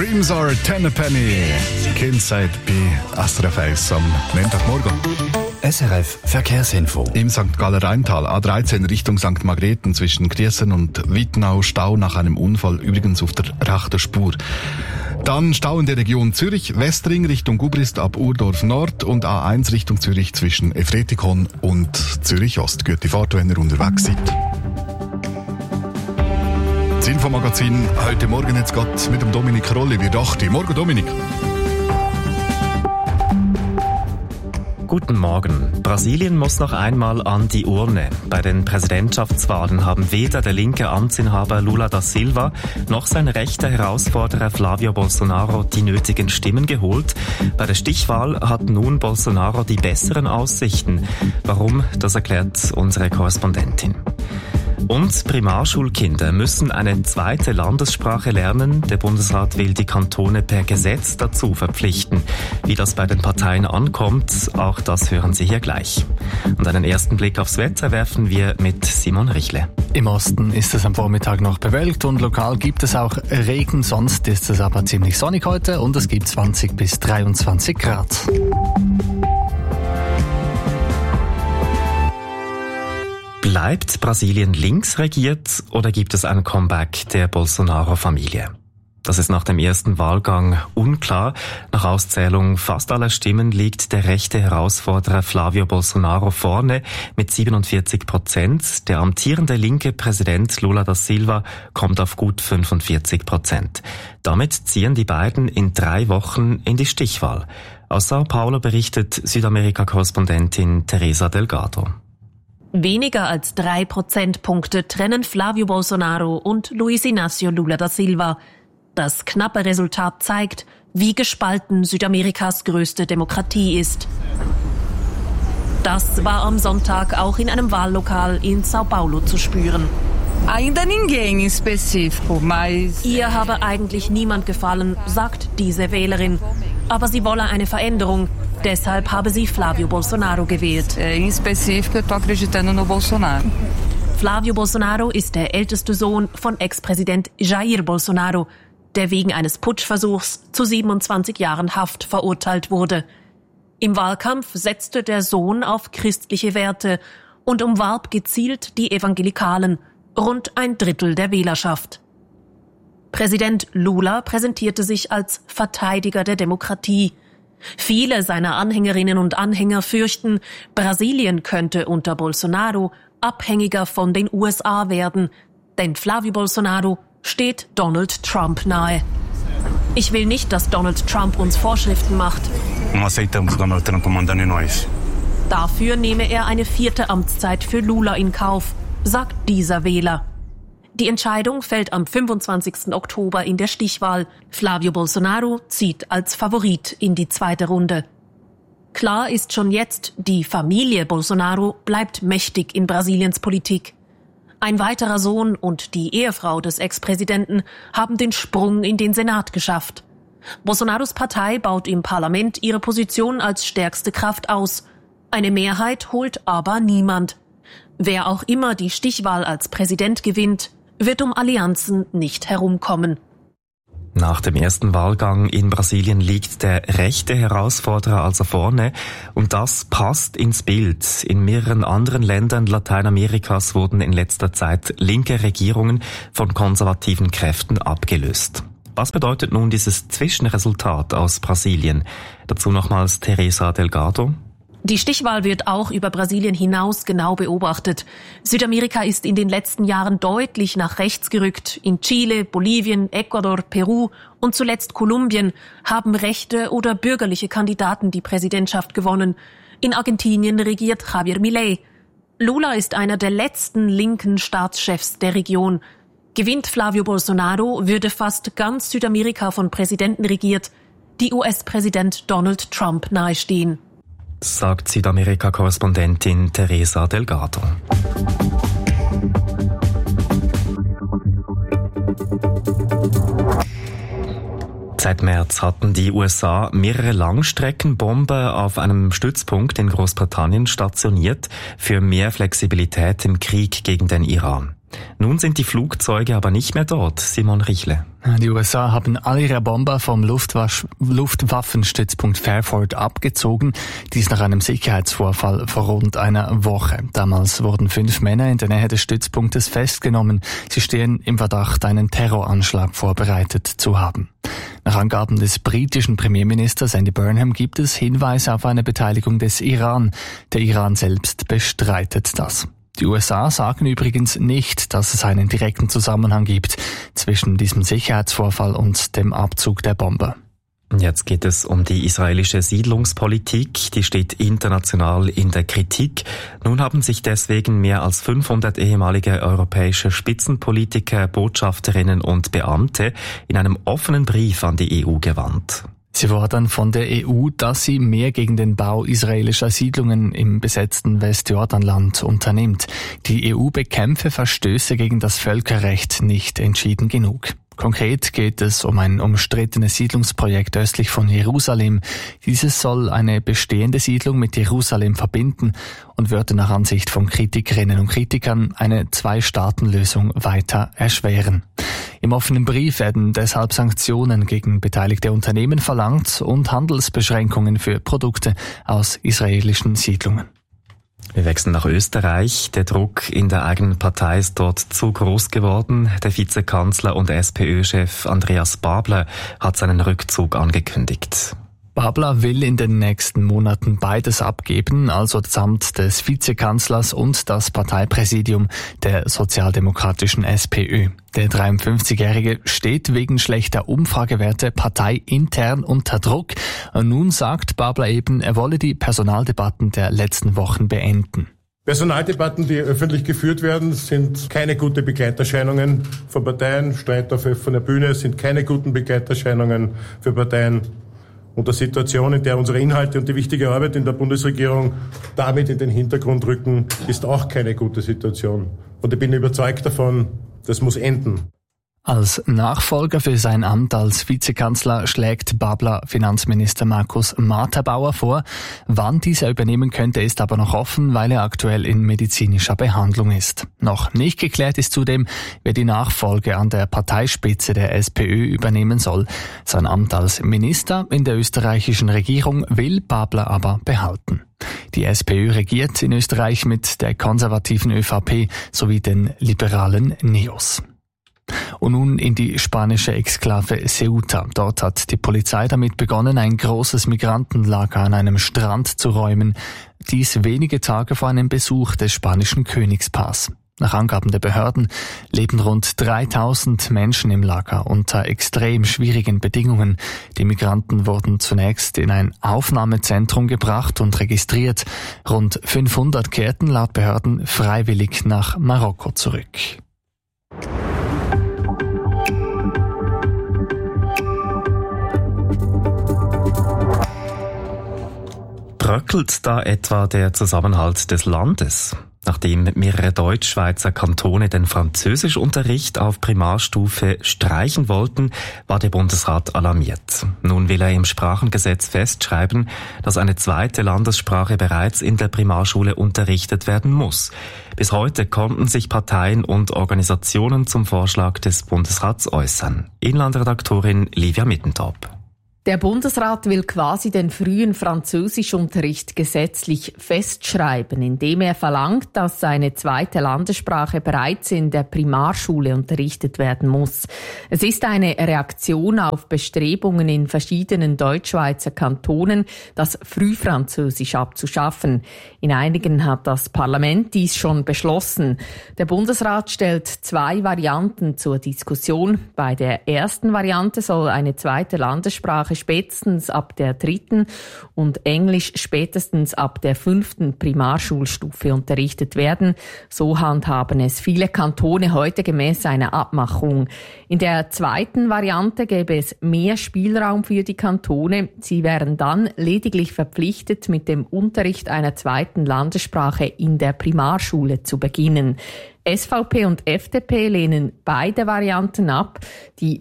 Dreams are 10 a penny. Kindzeit bei SRF 1 am Montagmorgen. SRF Verkehrsinfo. Im St. Galler Rheintal A13 Richtung St. Margrethen zwischen Griessen und Wittenau Stau nach einem Unfall, übrigens auf der rechten Spur. Dann Stau in der Region Zürich, Westring Richtung Gubrist ab Urdorf Nord und A1 Richtung Zürich zwischen Efretikon und Zürich Ost. Gute Fahrt, wenn ihr unterwegs seid. Das Infomagazin heute Morgen jetzt geht mit dem Dominik Rolli wie dachte. Morgen, Dominik. Guten Morgen. Brasilien muss noch einmal an die Urne. Bei den Präsidentschaftswahlen haben weder der linke Amtsinhaber Lula da Silva noch sein rechter Herausforderer Flavio Bolsonaro die nötigen Stimmen geholt. Bei der Stichwahl hat nun Bolsonaro die besseren Aussichten. Warum? Das erklärt unsere Korrespondentin. Und Primarschulkinder müssen eine zweite Landessprache lernen. Der Bundesrat will die Kantone per Gesetz dazu verpflichten. Wie das bei den Parteien ankommt, auch das hören Sie hier gleich. Und einen ersten Blick aufs Wetter werfen wir mit Simon Richle. Im Osten ist es am Vormittag noch bewölkt und lokal gibt es auch Regen. Sonst ist es aber ziemlich sonnig heute und es gibt 20 bis 23 Grad. Bleibt Brasilien links regiert oder gibt es ein Comeback der Bolsonaro-Familie? Das ist nach dem ersten Wahlgang unklar. Nach Auszählung fast aller Stimmen liegt der rechte Herausforderer Flavio Bolsonaro vorne mit 47%. Der amtierende linke Präsident Lula da Silva kommt auf gut 45%. Damit ziehen die beiden in 3 Wochen in die Stichwahl. Aus Sao Paulo berichtet Südamerika-Korrespondentin Teresa Delgado. Weniger als 3 Prozentpunkte trennen Flavio Bolsonaro und Luiz Inácio Lula da Silva. Das knappe Resultat zeigt, wie gespalten Südamerikas größte Demokratie ist. Das war am Sonntag auch in einem Wahllokal in Sao Paulo zu spüren. Ainda ninguém específico, mas... Ihr habe eigentlich niemand gefallen, sagt diese Wählerin. Aber sie wolle eine Veränderung. Deshalb habe sie Flavio Bolsonaro gewählt. Em específico, eu tô acreditando no Bolsonaro. Flavio Bolsonaro ist der älteste Sohn von Ex-Präsident Jair Bolsonaro, der wegen eines Putschversuchs zu 27 Jahren Haft verurteilt wurde. Im Wahlkampf setzte der Sohn auf christliche Werte und umwarb gezielt die Evangelikalen, rund 1/3 der Wählerschaft. Präsident Lula präsentierte sich als Verteidiger der Demokratie. Viele seiner Anhängerinnen und Anhänger fürchten, Brasilien könnte unter Bolsonaro abhängiger von den USA werden, denn Flavio Bolsonaro steht Donald Trump nahe. Ich will nicht, dass Donald Trump uns Vorschriften macht. Dafür nehme er eine 4. Amtszeit für Lula in Kauf, sagt dieser Wähler. Die Entscheidung fällt am 25. Oktober in der Stichwahl. Flavio Bolsonaro zieht als Favorit in die 2. Runde. Klar ist schon jetzt, die Familie Bolsonaro bleibt mächtig in Brasiliens Politik. Ein weiterer Sohn und die Ehefrau des Ex-Präsidenten haben den Sprung in den Senat geschafft. Bolsonaros Partei baut im Parlament ihre Position als stärkste Kraft aus. Eine Mehrheit holt aber niemand. Wer auch immer die Stichwahl als Präsident gewinnt, wird um Allianzen nicht herumkommen. Nach dem ersten Wahlgang in Brasilien liegt der rechte Herausforderer also vorne und das passt ins Bild. In mehreren anderen Ländern Lateinamerikas wurden in letzter Zeit linke Regierungen von konservativen Kräften abgelöst. Was bedeutet nun dieses Zwischenresultat aus Brasilien? Dazu nochmals Teresa Delgado. Die Stichwahl wird auch über Brasilien hinaus genau beobachtet. Südamerika ist in den letzten Jahren deutlich nach rechts gerückt. In Chile, Bolivien, Ecuador, Peru und zuletzt Kolumbien haben rechte oder bürgerliche Kandidaten die Präsidentschaft gewonnen. In Argentinien regiert Javier Milei. Lula ist einer der letzten linken Staatschefs der Region. Gewinnt Flavio Bolsonaro, würde fast ganz Südamerika von Präsidenten regiert, die US-Präsident Donald Trump nahestehen. Sagt Südamerika-Korrespondentin Teresa Delgado. Seit März hatten die USA mehrere Langstreckenbomber auf einem Stützpunkt in Großbritannien stationiert für mehr Flexibilität im Krieg gegen den Iran. Nun sind die Flugzeuge aber nicht mehr dort. Simon Richle. Die USA haben alle ihre Bomber vom Luftwaffenstützpunkt Fairford abgezogen. Dies nach einem Sicherheitsvorfall vor rund einer Woche. Damals wurden 5 Männer in der Nähe des Stützpunktes festgenommen. Sie stehen im Verdacht, einen Terroranschlag vorbereitet zu haben. Nach Angaben des britischen Premierministers Andy Burnham gibt es Hinweise auf eine Beteiligung des Iran. Der Iran selbst bestreitet das. Die USA sagen übrigens nicht, dass es einen direkten Zusammenhang gibt zwischen diesem Sicherheitsvorfall und dem Abzug der Bomber. Jetzt geht es um die israelische Siedlungspolitik. Die steht international in der Kritik. Nun haben sich deswegen mehr als 500 ehemalige europäische Spitzenpolitiker, Botschafterinnen und Beamte in einem offenen Brief an die EU gewandt. Sie fordern von der EU, dass sie mehr gegen den Bau israelischer Siedlungen im besetzten Westjordanland unternimmt. Die EU bekämpfe Verstöße gegen das Völkerrecht nicht entschieden genug. Konkret geht es um ein umstrittenes Siedlungsprojekt östlich von Jerusalem. Dieses soll eine bestehende Siedlung mit Jerusalem verbinden und würde nach Ansicht von Kritikerinnen und Kritikern eine 2-Staaten-Lösung weiter erschweren. Im offenen Brief werden deshalb Sanktionen gegen beteiligte Unternehmen verlangt und Handelsbeschränkungen für Produkte aus israelischen Siedlungen. Wir wechseln nach Österreich. Der Druck in der eigenen Partei ist dort zu groß geworden. Der Vizekanzler und SPÖ-Chef Andreas Babler hat seinen Rückzug angekündigt. Babler will in den nächsten Monaten beides abgeben, also das Amt des Vizekanzlers und das Parteipräsidium der sozialdemokratischen SPÖ. Der 53-Jährige steht wegen schlechter Umfragewerte parteiintern unter Druck. Und nun sagt Babler eben, er wolle die Personaldebatten der letzten Wochen beenden. Personaldebatten, die öffentlich geführt werden, sind keine gute Begleiterscheinungen von Parteien. Streit auf offener Bühne sind keine guten Begleiterscheinungen für Parteien. Und der Situation, in der unsere Inhalte und die wichtige Arbeit in der Bundesregierung damit in den Hintergrund rücken, ist auch keine gute Situation. Und ich bin überzeugt davon, das muss enden. Als Nachfolger für sein Amt als Vizekanzler schlägt Babler Finanzminister Markus Materbauer vor. Wann dieser übernehmen könnte, ist aber noch offen, weil er aktuell in medizinischer Behandlung ist. Noch nicht geklärt ist zudem, wer die Nachfolge an der Parteispitze der SPÖ übernehmen soll. Sein Amt als Minister in der österreichischen Regierung will Babler aber behalten. Die SPÖ regiert in Österreich mit der konservativen ÖVP sowie den liberalen NEOS. Und nun in die spanische Exklave Ceuta. Dort hat die Polizei damit begonnen, ein großes Migrantenlager an einem Strand zu räumen. Dies wenige Tage vor einem Besuch des spanischen Königspaars. Nach Angaben der Behörden leben rund 3000 Menschen im Lager unter extrem schwierigen Bedingungen. Die Migranten wurden zunächst in ein Aufnahmezentrum gebracht und registriert. Rund 500 kehrten laut Behörden freiwillig nach Marokko zurück. Bröckelt da etwa der Zusammenhalt des Landes? Nachdem mehrere Deutschschweizer Kantone den Französischunterricht auf Primarstufe streichen wollten, war der Bundesrat alarmiert. Nun will er im Sprachengesetz festschreiben, dass eine zweite Landessprache bereits in der Primarschule unterrichtet werden muss. Bis heute konnten sich Parteien und Organisationen zum Vorschlag des Bundesrats äußern. Inlandredaktorin Livia Mittendorp. Der Bundesrat will quasi den frühen Französischunterricht gesetzlich festschreiben, indem er verlangt, dass eine zweite Landessprache bereits in der Primarschule unterrichtet werden muss. Es ist eine Reaktion auf Bestrebungen in verschiedenen Deutschschweizer Kantonen, das Frühfranzösisch abzuschaffen. In einigen hat das Parlament dies schon beschlossen. Der Bundesrat stellt 2 Varianten zur Diskussion. Bei der ersten Variante soll eine zweite Landessprache spätestens ab der 3. und Englisch spätestens ab der 5. Primarschulstufe unterrichtet werden. So handhaben es viele Kantone heute gemäß einer Abmachung. In der zweiten Variante gäbe es mehr Spielraum für die Kantone. Sie wären dann lediglich verpflichtet, mit dem Unterricht einer zweiten Landessprache in der Primarschule zu beginnen. SVP und FDP lehnen beide Varianten ab. Die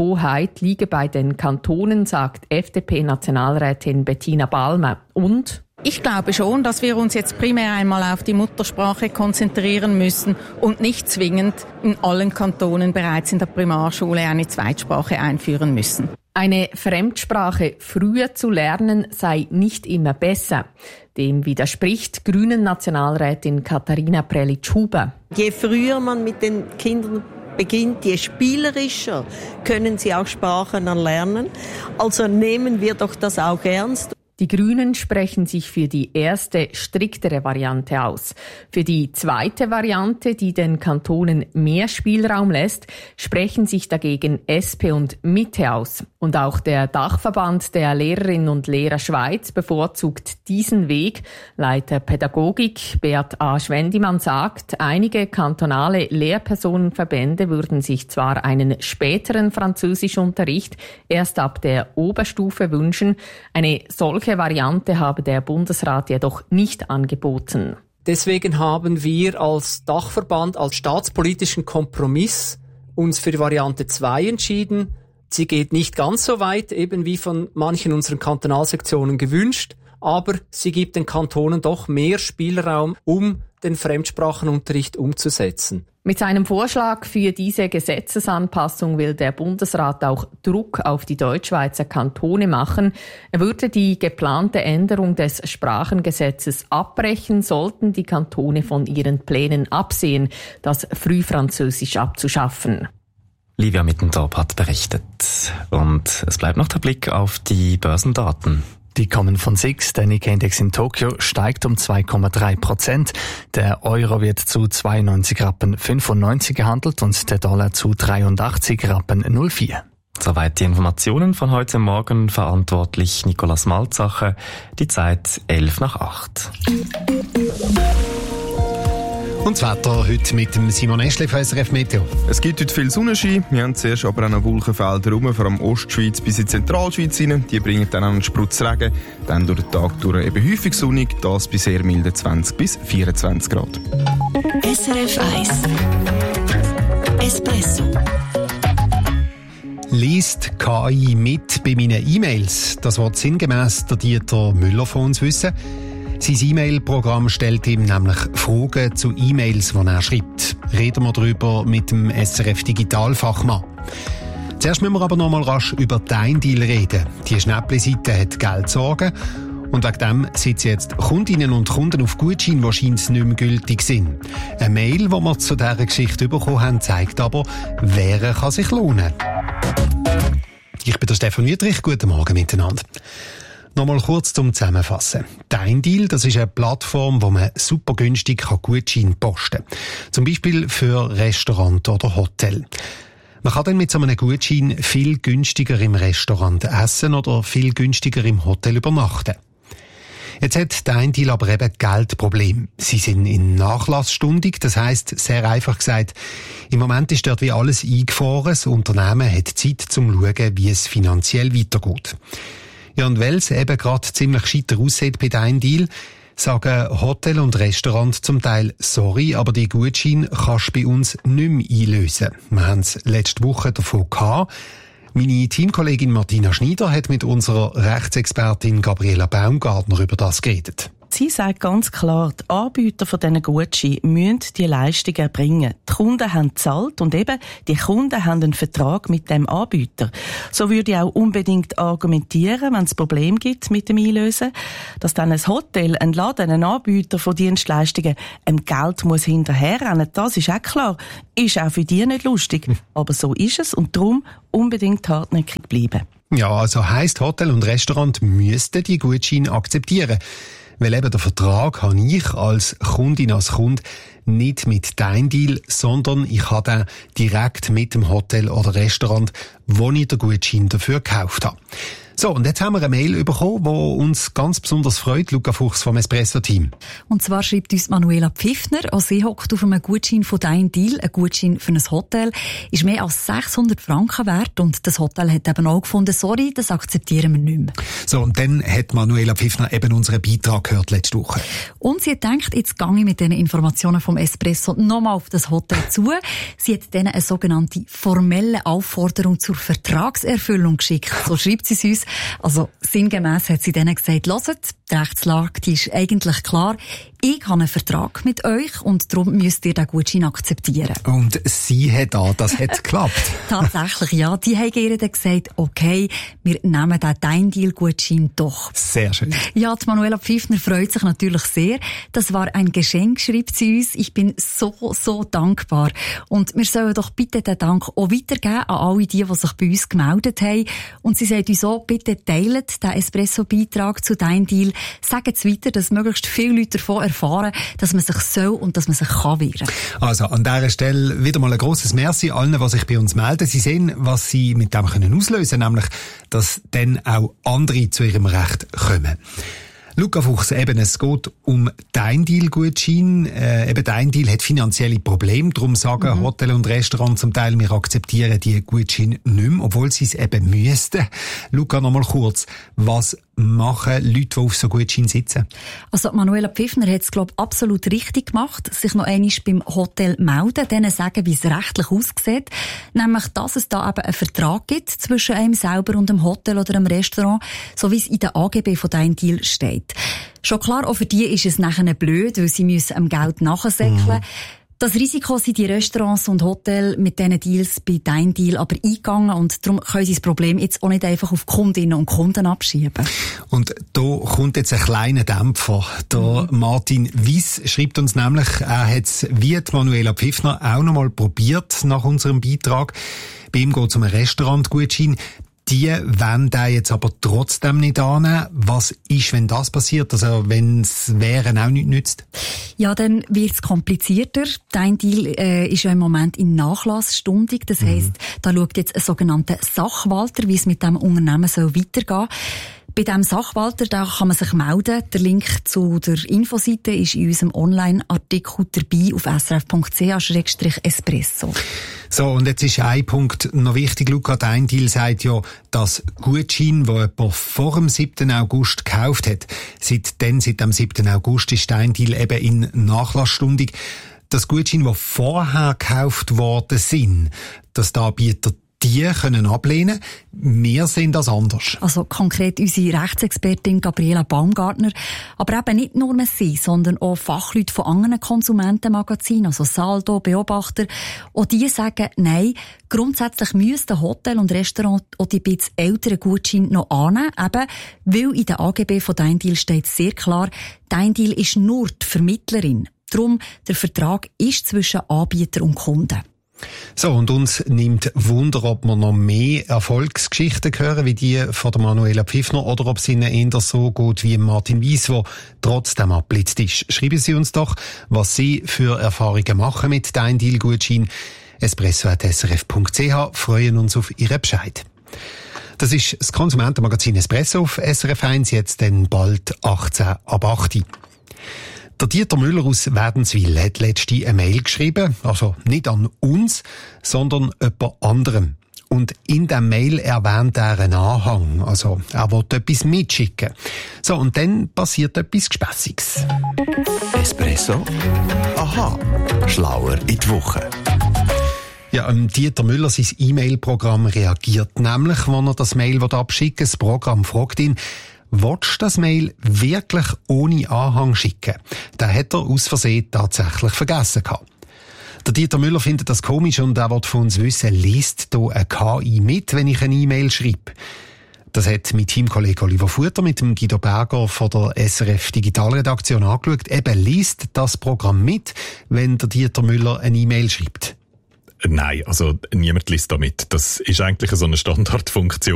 Bildungshoheit liege bei den Kantonen, sagt FDP-Nationalrätin Bettina Balmer. Und Ich glaube schon, dass wir uns jetzt primär einmal auf die Muttersprache konzentrieren müssen und nicht zwingend in allen Kantonen bereits in der Primarschule eine Zweitsprache einführen müssen. Eine Fremdsprache früher zu lernen sei nicht immer besser. Dem widerspricht Grünen-Nationalrätin Katharina Prelitsch-Huber. Je früher man mit den Kindern beginnt, je spielerischer können sie auch Sprachen erlernen. Also nehmen wir doch das auch ernst. Die Grünen sprechen sich für die erste, striktere Variante aus. Für die zweite Variante, die den Kantonen mehr Spielraum lässt, sprechen sich dagegen SP und Mitte aus. Und auch der Dachverband der Lehrerinnen und Lehrer Schweiz bevorzugt diesen Weg. Leiter Pädagogik Beat A. Schwendimann sagt, einige kantonale Lehrpersonenverbände würden sich zwar einen späteren Französischunterricht erst ab der Oberstufe wünschen, eine solche Variante habe der Bundesrat jedoch nicht angeboten. Deswegen haben wir als Dachverband, als staatspolitischen Kompromiss uns für die Variante 2 entschieden. Sie geht nicht ganz so weit, eben wie von manchen unseren Kantonalsektionen gewünscht, aber sie gibt den Kantonen doch mehr Spielraum, um den Fremdsprachenunterricht umzusetzen. Mit seinem Vorschlag für diese Gesetzesanpassung will der Bundesrat auch Druck auf die Deutschschweizer Kantone machen. Er würde die geplante Änderung des Sprachengesetzes abbrechen, sollten die Kantone von ihren Plänen absehen, das Frühfranzösisch abzuschaffen. Livia Mittendorf hat berichtet. Und es bleibt noch der Blick auf die Börsendaten. Die kommen von SIX. Der Nikkei-Index in Tokio steigt um 2,3%. Der Euro wird zu 92,95 Rappen gehandelt und der Dollar zu 83,04 Rappen. Soweit die Informationen von heute Morgen. Verantwortlich Nicolas Malzacher. Die Zeit 7:55. Und das Wetter heute mit dem Simon Eschle von SRF Meteo. Es gibt heute viel Sonnenschein. Wir haben zuerst aber auch noch Wolkenfelder rum, vor allem Ostschweiz bis in die Zentralschweiz rein. Die bringen dann einen Sprutz Regen. Dann durch den Tag durch eben häufig sonnig, das bei sehr milden 20 bis 24 Grad. SRF 1 Espresso. Liest KI mit bei meinen E-Mails? Das wird sinngemäss der Dieter Müller von uns wissen. Sein E-Mail-Programm stellt ihm nämlich Fragen zu E-Mails, die er schreibt. Reden wir darüber mit dem SRF Digitalfachmann. Zuerst müssen wir aber noch mal rasch über Deindeal reden. Die Schnäppli-Seite hat Geldsorgen und wegen dem sitzen jetzt Kundinnen und Kunden auf Gutscheine, die scheinbar nicht mehr gültig sind. Eine Mail, die wir zu dieser Geschichte bekommen haben, zeigt aber, wer kann sich lohnen. Ich bin der Stefan Wüthrich. Guten Morgen miteinander. Nochmal kurz zum Zusammenfassen. Deindeal, das ist eine Plattform, wo man super günstig Gutscheine posten kann. Zum Beispiel für Restaurant oder Hotel. Man kann dann mit so einem Gutschein viel günstiger im Restaurant essen oder viel günstiger im Hotel übernachten. Jetzt hat Deindeal aber eben Geldproblem. Sie sind in nachlassstundig, das heisst, sehr einfach gesagt, im Moment ist dort wie alles eingefroren. Das Unternehmen hat Zeit, zum zu schauen, wie es finanziell weitergeht. Ja, und weil es eben gerade ziemlich scheiter aussieht bei Deindeal, sagen Hotel und Restaurant zum Teil, sorry, aber die Gutscheine kannst du bei uns nicht mehr einlösen. Wir haben es letzte Woche davon gehabt. Meine Teamkollegin Martina Schneider hat mit unserer Rechtsexpertin Gabriela Baumgartner über das geredet. Sie sagt ganz klar, die Anbieter von diesen Gutscheinen müssen die Leistung erbringen. Die Kunden haben gezahlt und eben die Kunden haben einen Vertrag mit dem Anbieter. So würde ich auch unbedingt argumentieren, wenn es Probleme gibt mit dem Einlösen, dass dann ein Hotel, ein Laden, ein Anbieter von Dienstleistungen Geld muss hinterherrennen. Das ist auch klar. Ist auch für die nicht lustig. Aber so ist es und darum unbedingt hartnäckig bleiben. Ja, also heisst Hotel und Restaurant müssten die Gutscheine akzeptieren. Weil eben der Vertrag habe ich als Kundin, als Kunde nicht mit Deindeal, sondern ich habe den direkt mit dem Hotel oder Restaurant, wo ich den Gutschein dafür gekauft habe. So, und jetzt haben wir eine Mail bekommen, die uns ganz besonders freut, Luca Fuchs vom Espresso-Team. Und zwar schreibt uns Manuela Pfiffner, auch sie hockt auf einem Gutschein von Deindeal, ein Gutschein für ein Hotel, ist mehr als 600 Franken wert und das Hotel hat eben auch gefunden, sorry, das akzeptieren wir nicht mehr. So, und dann hat Manuela Pfiffner eben unseren Beitrag gehört letzte Woche. Und sie hat gedacht, jetzt gehe ich mit diesen Informationen vom Espresso nochmal auf das Hotel zu. Sie hat denen eine sogenannte formelle Aufforderung zur Vertragserfüllung geschickt. So schreibt sie es uns. Also sinngemäss hat sie denen gesagt, hört, die Rechtslage die ist eigentlich klar. Ich habe einen Vertrag mit euch und darum müsst ihr den Gutschein akzeptieren. Und sie hat das hat geklappt. Tatsächlich, ja. Die haben ihr dann gesagt, okay, wir nehmen den Dein-Deal-Gutschein doch. Sehr schön. Ja, die Manuela Pfiffner freut sich natürlich sehr. Das war ein Geschenk, schreibt sie uns. Ich bin so dankbar. Und wir sollen doch bitte den Dank auch weitergeben an alle die sich bei uns gemeldet haben. Und sie sagt uns auch, bitte teilt den Espresso-Beitrag zu Dein Deal. Sagt es weiter, dass möglichst viele Leute davon erfahren, dass man sich soll und dass man sich kann wehren. Also an dieser Stelle wieder mal ein grosses Merci allen, die sich bei uns melden. Sie sehen, was sie mit dem auslösen können, nämlich, dass dann auch andere zu ihrem Recht kommen. Luca Fuchs, eben, es geht um Dein-Deal-Gutschein. Eben Dein Deal hat finanzielle Probleme, darum sagen Hotels und Restaurants zum Teil, wir akzeptieren die Gutscheine nicht mehr, obwohl sie es eben müssten. Luca, noch mal kurz, was machen Leute, die auf so Gutschein sitzen? Also Manuela Pfiffner hat es, glaube ich, absolut richtig gemacht, sich noch einmal beim Hotel melden, denen sagen, wie es rechtlich aussieht. Nämlich, dass es da eben einen Vertrag gibt zwischen einem selber und einem Hotel oder einem Restaurant, so wie es in der AGB von Dein Deal steht. Schon klar, auch für die ist es nachher blöd, weil sie müssen am Geld nachsäckeln. Das Risiko sind die Restaurants und Hotels mit diesen Deals bei Dein Deal aber eingegangen und darum können sie das Problem jetzt auch nicht einfach auf Kundinnen und Kunden abschieben. Und da kommt jetzt ein kleiner Dämpfer. Der Martin Wies schreibt uns nämlich, er hat es wie die Manuela Pfiffner auch noch mal probiert nach unserem Beitrag. Bei ihm geht es um einen Restaurantgutschein. Die wollen den jetzt aber trotzdem nicht annehmen. Was ist, wenn das passiert? Also, wenn es Wehren auch nicht nützt? Ja, dann wird es komplizierter. Dein Deal ist ja im Moment in Nachlassstundung. Das heisst, da schaut jetzt ein sogenannter Sachwalter, wie es mit dem Unternehmen soll weitergehen. Bei diesem Sachwalter, da kann man sich melden. Der Link zu der Infoseite ist in unserem Online-Artikel dabei auf srf.ch/espresso. So, und jetzt ist ein Punkt noch wichtig. Luca, Dein Deal sagt ja, dass Gutschein, wo jemand vor dem 7. August gekauft hat, seit dem 7. August ist Dein Deal eben in Nachlassstundung. Das Gutschein, die vorher gekauft worden sind, dass der Anbieter die können ablehnen. Wir sehen das anders. Also konkret unsere Rechtsexpertin Gabriela Baumgartner. Aber eben nicht nur sie, sondern auch Fachleute von anderen Konsumentenmagazinen, also Saldo, Beobachter. Auch die sagen, nein, grundsätzlich müssten Hotel und Restaurant auch die bisschen älteren Gutscheine noch annehmen, eben, weil in der AGB von Dein Deal steht sehr klar, Dein Deal ist nur die Vermittlerin. Darum, der Vertrag ist zwischen Anbieter und Kunden. So, und uns nimmt Wunder, ob wir noch mehr Erfolgsgeschichten hören, wie die von der Manuela Pfiffner, oder ob es ihnen eher so geht wie Martin Wies, der trotzdem abblitzt ist. Schreiben Sie uns doch, was Sie für Erfahrungen machen mit Dein Deal-Gutschein. espresso@srf.ch, freuen uns auf Ihren Bescheid. Das ist das Konsumentenmagazin Espresso auf SRF 1, jetzt dann bald 18:08. Der Dieter Müller aus Wädenswil hat letzte eine Mail geschrieben, also nicht an uns, sondern jemand anderem. Und in der Mail erwähnt er einen Anhang, also er will etwas mitschicken. So, und dann passiert etwas Gespässiges. Espresso? Aha, schlauer in die Woche. Ja, Dieter Müller, sein E-Mail-Programm reagiert nämlich, wenn er das Mail abschicken will. Das Programm fragt ihn, willst du das Mail wirklich ohne Anhang schicken? Den hat er aus Versehen tatsächlich vergessen gehabt. Der Dieter Müller findet das komisch und er will von uns wissen, liest hier eine KI mit, wenn ich eine E-Mail schreibe? Das hat mein Teamkollege Oliver Futter mit dem Guido Berger von der SRF Digitalredaktion angeschaut. Eben liest das Programm mit, wenn der Dieter Müller eine E-Mail schreibt. Nein, also niemand liest da mit. Das ist eigentlich so eine Standardfunktion.